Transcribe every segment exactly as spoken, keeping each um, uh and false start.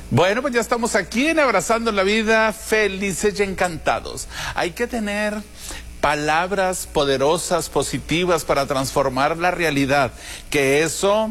Bueno, pues ya estamos aquí en Abrazando la Vida, felices y encantados. Hay que tener palabras poderosas, positivas para transformar la realidad, que eso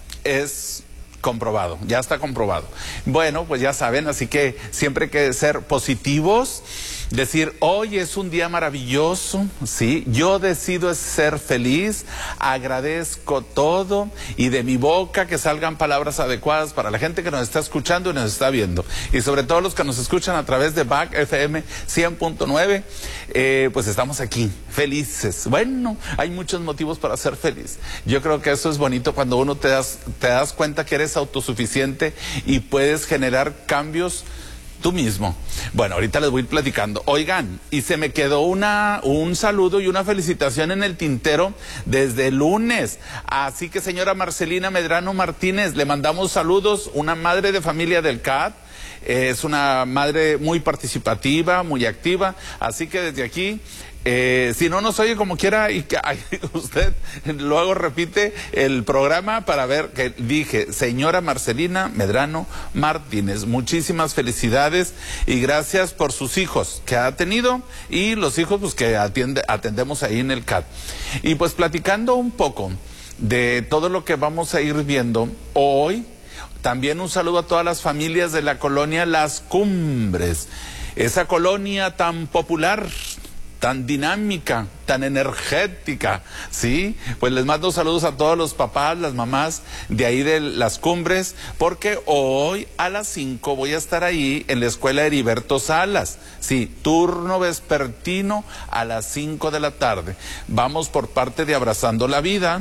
es comprobado, ya está comprobado. Bueno, pues ya saben, así que siempre hay que ser positivos, decir, hoy es un día maravilloso, ¿sí? Yo decido ser feliz, agradezco todo y de mi boca que salgan palabras adecuadas para la gente que nos está escuchando y nos está viendo. Y sobre todo los que nos escuchan a través de B A C F M cien punto nueve, eh, pues estamos aquí, felices. Bueno, hay muchos motivos para ser feliz. Yo creo que eso es bonito cuando uno te das, te das cuenta que eres autosuficiente y puedes generar cambios tú mismo. Bueno, ahorita les voy platicando. Oigan, y se me quedó una, un saludo y una felicitación en el tintero desde el lunes. Así que, señora Marcelina Medrano Martínez, le mandamos saludos, una madre de familia del C A D. Es una madre muy participativa, muy activa. Así que desde aquí, Eh, si no nos oye como quiera y que ay, usted luego repite el programa para ver que dije, señora Marcelina Medrano Martínez, muchísimas felicidades y gracias por sus hijos que ha tenido y los hijos pues que atiende, atendemos ahí en el C A D. Y pues platicando un poco de todo lo que vamos a ir viendo hoy, también un saludo a todas las familias de la colonia Las Cumbres, esa colonia tan popular, tan dinámica, tan energética, ¿sí? Pues les mando saludos a todos los papás, las mamás de ahí de Las Cumbres, porque hoy a las cinco voy a estar ahí en la escuela Heriberto Salas, sí, turno vespertino a las cinco de la tarde. Vamos por parte de Abrazando la Vida,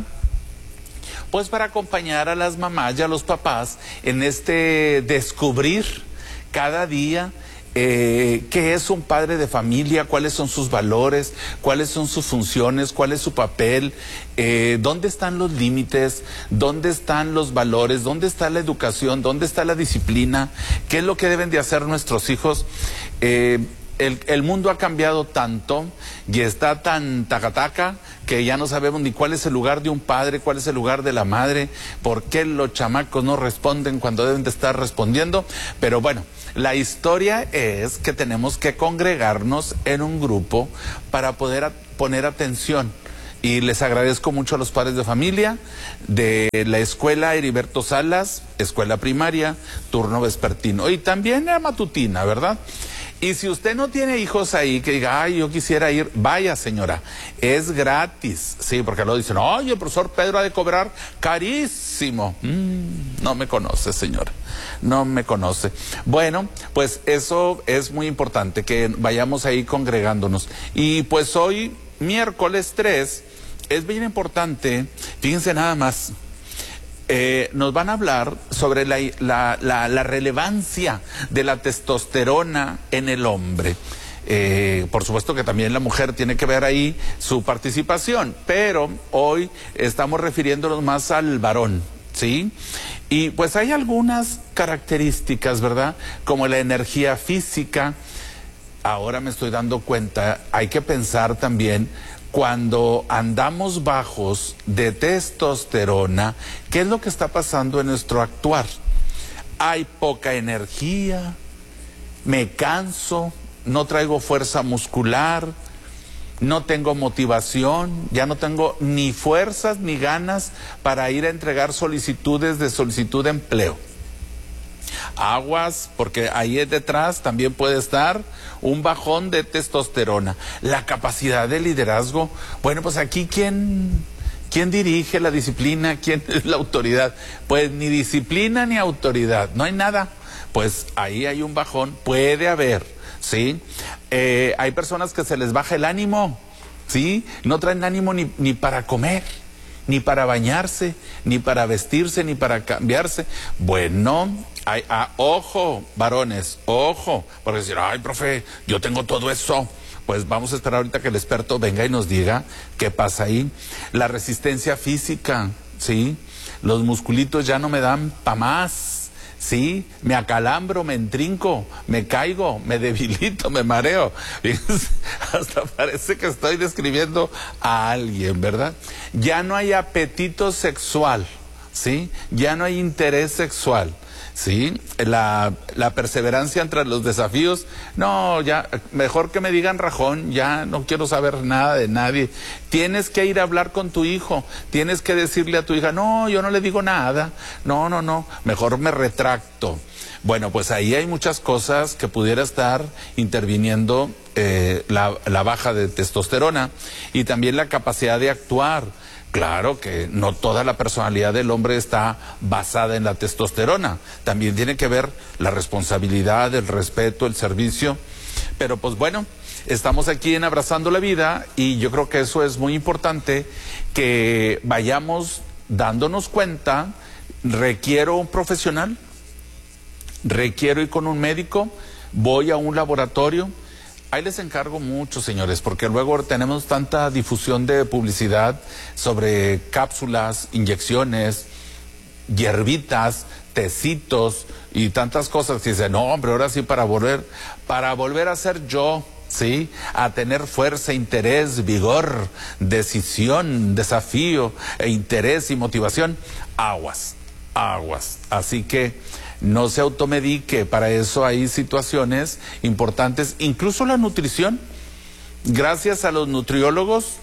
pues para acompañar a las mamás y a los papás en este descubrir cada día Eh, qué es un padre de familia, cuáles son sus valores, cuáles son sus funciones, cuál es su papel, eh, dónde están los límites, dónde están los valores, dónde está la educación, dónde está la disciplina, qué es lo que deben de hacer nuestros hijos. Eh, El, el mundo ha cambiado tanto y está tan tacataca que ya no sabemos ni cuál es el lugar de un padre, cuál es el lugar de la madre, por qué los chamacos no responden cuando deben de estar respondiendo. Pero bueno, la historia es que tenemos que congregarnos en un grupo para poder a, poner atención. Y les agradezco mucho a los padres de familia de la escuela Heriberto Salas, escuela primaria, turno vespertino y también la matutina, ¿verdad? Y si usted no tiene hijos ahí, que diga, ay, yo quisiera ir, vaya señora, es gratis, sí, porque luego dicen, ay, el profesor Pedro ha de cobrar carísimo. Mm, no me conoce, señora, no me conoce. Bueno, pues eso es muy importante, que vayamos ahí congregándonos. Y pues hoy, miércoles tres, es bien importante, fíjense nada más, Eh, nos van a hablar sobre la, la, la, la relevancia de la testosterona en el hombre. Eh, por supuesto que también la mujer tiene que ver ahí su participación, pero hoy estamos refiriéndonos más al varón, ¿sí? Y pues hay algunas características, ¿verdad? Como la energía física. Ahora me estoy dando cuenta, hay que pensar también cuando andamos bajos de testosterona, ¿qué es lo que está pasando en nuestro actuar? Hay poca energía, me canso, no traigo fuerza muscular, no tengo motivación, ya no tengo ni fuerzas ni ganas para ir a entregar solicitudes de solicitud de empleo. Aguas, porque ahí detrás también puede estar un bajón de testosterona. La capacidad de liderazgo, bueno, pues aquí ¿quién, quién dirige la disciplina? ¿Quién es la autoridad? Pues ni disciplina ni autoridad, no hay nada. Pues ahí hay un bajón, puede haber, ¿sí? Eh, hay personas que se les baja el ánimo, ¿sí? No traen ánimo ni, ni para comer, ni para bañarse, ni para vestirse, ni para cambiarse. Bueno, hay, ah, ojo, varones, ojo, porque decir, ay, profe, yo tengo todo eso. Pues vamos a esperar ahorita que el experto venga y nos diga qué pasa ahí. La resistencia física, ¿sí? Los musculitos ya no me dan pa' más, ¿sí? Me acalambro, me entrinco, me caigo, me debilito, me mareo. Hasta parece que estoy describiendo a alguien, ¿verdad? Ya no hay apetito sexual, ¿sí? Ya no hay interés sexual. ¿sí? La, la perseverancia entre los desafíos, no, ya, mejor que me digan rajón, ya no quiero saber nada de nadie. Tienes que ir a hablar con tu hijo, tienes que decirle a tu hija, no, yo no le digo nada, no, no, no, mejor me retracto. Bueno, pues ahí hay muchas cosas que pudiera estar interviniendo eh, la, la baja de testosterona y también la capacidad de actuar. Claro que no toda la personalidad del hombre está basada en la testosterona. También tiene que ver la responsabilidad, el respeto, el servicio. Pero pues bueno, estamos aquí en Abrazando la Vida y yo creo que eso es muy importante, que vayamos dándonos cuenta. Requiero un profesional, requiero ir con un médico, voy a un laboratorio. Ahí les encargo mucho, señores, porque luego tenemos tanta difusión de publicidad sobre cápsulas, inyecciones, hierbitas, tecitos y tantas cosas que dicen, no, hombre, ahora sí para volver, para volver a ser yo, ¿sí? A tener fuerza, interés, vigor, decisión, desafío, e interés y motivación. Aguas, aguas. Así que no se automedique, para eso hay situaciones importantes, incluso la nutrición. Gracias a los nutriólogos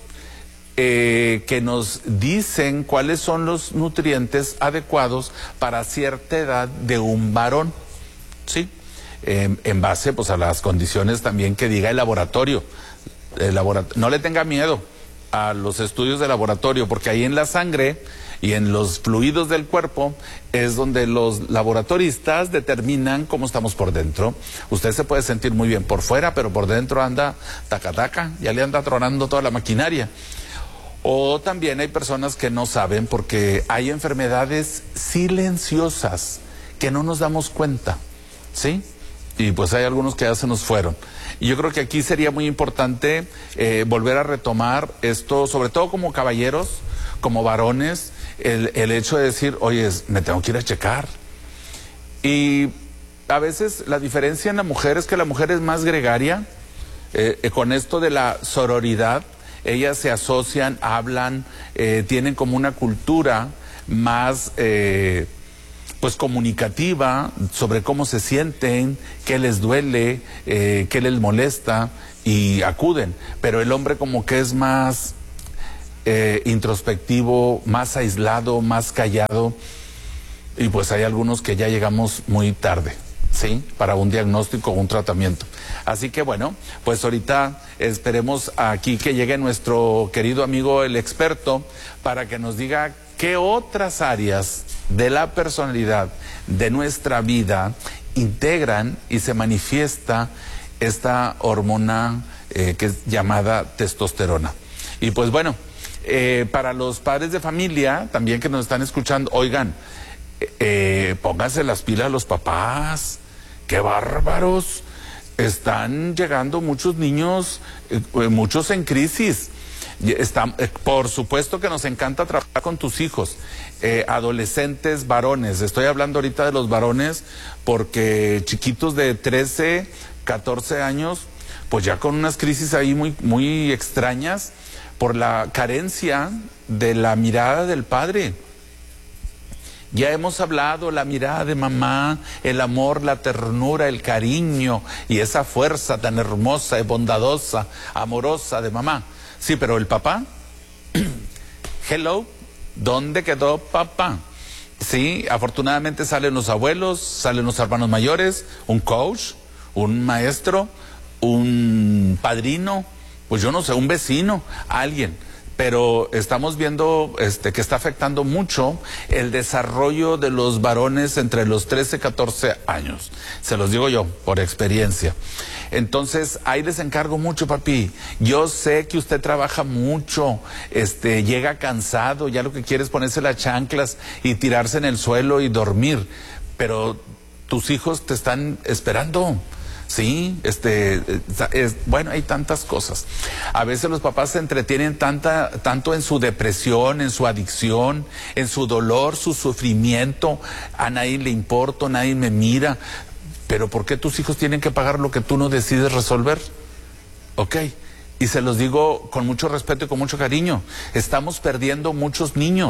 eh, que nos dicen cuáles son los nutrientes adecuados para cierta edad de un varón, ¿sí? Eh, en base pues a las condiciones también que diga el laboratorio. El laborator- no le tenga miedo a los estudios de laboratorio, porque ahí en la sangre y en los fluidos del cuerpo es donde los laboratoristas determinan cómo estamos por dentro. Usted se puede sentir muy bien por fuera, pero por dentro anda taca taca, ya le anda tronando toda la maquinaria. O también hay personas que no saben, porque hay enfermedades silenciosas que no nos damos cuenta, ¿sí? Y pues hay algunos que ya se nos fueron. Y yo creo que aquí sería muy importante eh, volver a retomar esto, sobre todo como caballeros, como varones, el, el hecho de decir, oye, me tengo que ir a checar. Y a veces la diferencia en la mujer es que la mujer es más gregaria, eh, eh, con esto de la sororidad, ellas se asocian, hablan, eh, tienen como una cultura más eh, pues comunicativa sobre cómo se sienten, qué les duele, eh, qué les molesta, y acuden. Pero el hombre como que es más Eh, introspectivo, más aislado, más callado, y pues hay algunos que ya llegamos muy tarde, ¿sí? Para un diagnóstico o un tratamiento. Así que bueno, pues ahorita esperemos aquí que llegue nuestro querido amigo el experto para que nos diga qué otras áreas de la personalidad, de nuestra vida, integran y se manifiesta esta hormona eh, que es llamada testosterona. Y pues bueno, Eh, para los padres de familia también que nos están escuchando, oigan, eh, pónganse las pilas los papás, qué bárbaros, están llegando muchos niños, eh, muchos en crisis. Están, eh, por supuesto que nos encanta trabajar con tus hijos, eh, adolescentes, varones. Estoy hablando ahorita de los varones porque chiquitos de trece, catorce años, pues ya con unas crisis ahí muy, muy extrañas, por la carencia de la mirada del padre. Ya hemos hablado, la mirada de mamá, el amor, la ternura, el cariño y esa fuerza tan hermosa y bondadosa, amorosa de mamá. Sí, pero el papá, hello, ¿dónde quedó papá? Sí, afortunadamente salen los abuelos, salen los hermanos mayores, un coach, un maestro, un padrino, pues yo no sé, un vecino, alguien. Pero estamos viendo este, que está afectando mucho el desarrollo de los varones entre los trece y catorce años. Se los digo yo, por experiencia. Entonces, ahí les encargo mucho, papi. Yo sé que usted trabaja mucho, este, llega cansado, ya lo que quiere es ponerse las chanclas y tirarse en el suelo y dormir. Pero tus hijos te están esperando. Sí, este, es, bueno, hay tantas cosas. A veces los papás se entretienen tanta, tanto en su depresión, en su adicción, en su dolor, su sufrimiento. A nadie le importa, nadie me mira. Pero ¿por qué tus hijos tienen que pagar lo que tú no decides resolver? Ok, y se los digo con mucho respeto y con mucho cariño. Estamos perdiendo muchos niños.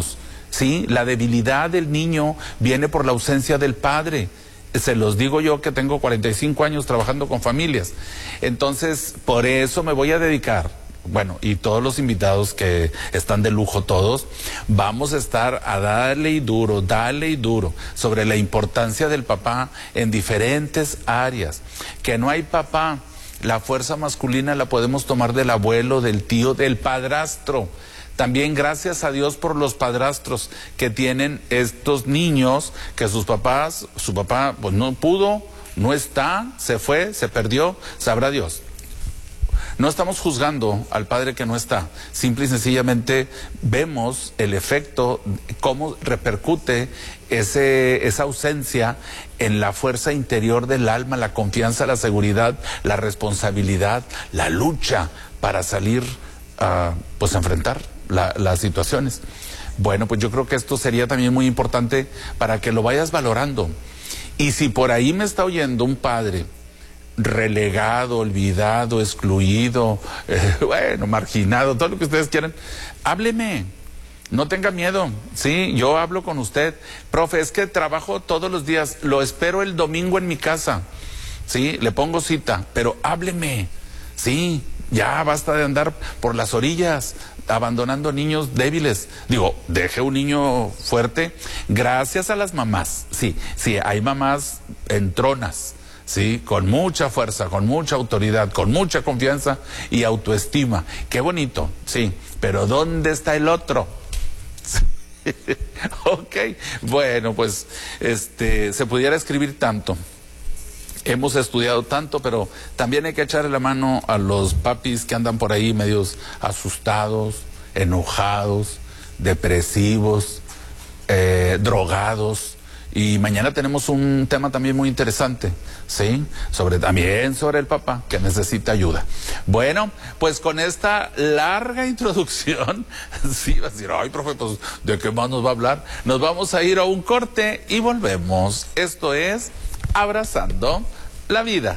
¿sí? La debilidad del niño viene por la ausencia del padre. Se los digo yo que tengo cuarenta y cinco años trabajando con familias. Entonces, por eso me voy a dedicar, bueno, y todos los invitados que están de lujo todos, vamos a estar a darle y duro, darle y duro sobre la importancia del papá en diferentes áreas. Que no hay papá, la fuerza masculina la podemos tomar del abuelo, del tío, del padrastro. También gracias a Dios por los padrastros que tienen estos niños que sus papás, su papá pues no pudo, no está, se fue, se perdió, sabrá Dios. No estamos juzgando al padre que no está, simple y sencillamente vemos el efecto, cómo repercute ese, esa ausencia en la fuerza interior del alma, la confianza, la seguridad, la responsabilidad, la lucha para salir, uh, pues a enfrentar la, las situaciones. Bueno, pues yo creo que esto sería también muy importante para que lo vayas valorando. Y si por ahí me está oyendo un padre relegado, olvidado, excluido, eh, bueno, marginado, todo lo que ustedes quieran, hábleme, no tenga miedo, sí, yo hablo con usted. Profe, es que trabajo todos los días, lo espero el domingo en mi casa, sí, le pongo cita, pero hábleme, sí, ya basta de andar por las orillas abandonando niños débiles. Digo, deje un niño fuerte gracias a las mamás, sí, sí, hay mamás entronas, sí, con mucha fuerza, con mucha autoridad, con mucha confianza y autoestima. Qué bonito, sí, pero ¿dónde está el otro? Ok, bueno, pues este se pudiera escribir tanto. Hemos estudiado tanto, pero también hay que echarle la mano a los papis que andan por ahí medios asustados, enojados, depresivos, eh, drogados. Y mañana tenemos un tema también muy interesante, ¿sí? Sobre, también sobre el papá que necesita ayuda. Bueno, pues con esta larga introducción, sí, vas a decir, ay, profe, pues, ¿de qué más nos va a hablar? Nos vamos a ir a un corte y volvemos. Esto es Abrazando la Vida.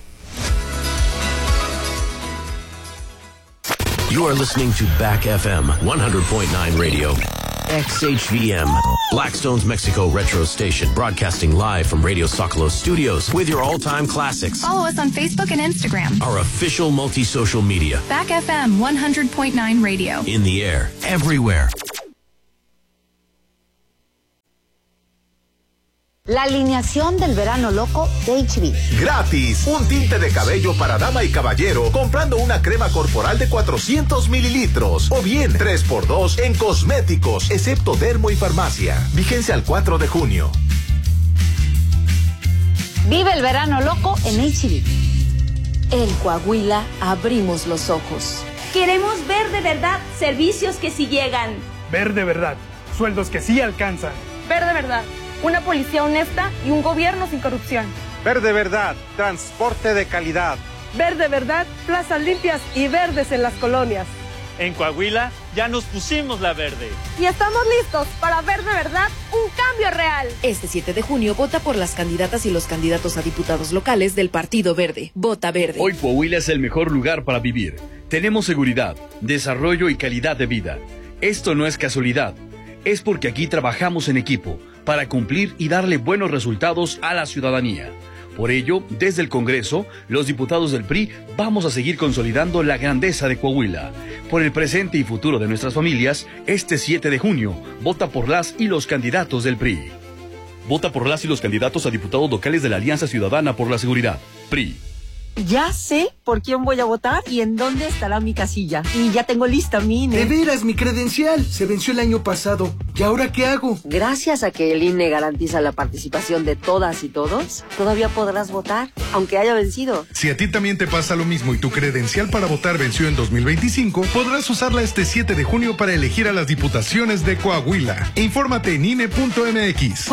You are listening to Back F M one hundred point nine Radio. X H V M, Blackstone's Mexico Retro Station, broadcasting live from Radio Zocalo Studios with your all-time classics. Follow us on Facebook and Instagram. Our official multi-social media. Back F M one hundred point nine Radio. In the air, everywhere. La alineación del verano loco de H B. Gratis, un tinte de cabello para dama y caballero comprando una crema corporal de cuatrocientos mililitros. O bien, tres por dos en cosméticos, excepto Dermo y Farmacia. Vigencia al cuatro de junio. Vive el verano loco en H B. En Coahuila abrimos los ojos. Queremos ver de verdad servicios que sí llegan. Ver de verdad, sueldos que sí alcanzan. Ver de verdad, una policía honesta y un gobierno sin corrupción. Ver de verdad, transporte de calidad. Ver de verdad, plazas limpias y verdes en las colonias. En Coahuila ya nos pusimos la verde. Y estamos listos para ver de verdad un cambio real. Este siete de junio vota por las candidatas y los candidatos a diputados locales del Partido Verde. Vota verde. Hoy Coahuila es el mejor lugar para vivir. Tenemos seguridad, desarrollo y calidad de vida. Esto no es casualidad. Es porque aquí trabajamos en equipo para cumplir y darle buenos resultados a la ciudadanía. Por ello, desde el Congreso, los diputados del P R I vamos a seguir consolidando la grandeza de Coahuila. Por el presente y futuro de nuestras familias, este siete de junio, vota por las y los candidatos del P R I. Vota por las y los candidatos a diputados locales de la Alianza Ciudadana por la Seguridad, P R I. Ya sé por quién voy a votar y en dónde estará mi casilla. Y ya tengo lista mi I N E. De veras, mi credencial se venció el año pasado. ¿Y ahora qué hago? Gracias a que el I N E garantiza la participación de todas y todos, todavía podrás votar, aunque haya vencido. Si a ti también te pasa lo mismo y tu credencial para votar venció en dos mil veinticinco, podrás usarla este siete de junio para elegir a las diputaciones de Coahuila. Infórmate en I N E punto M X.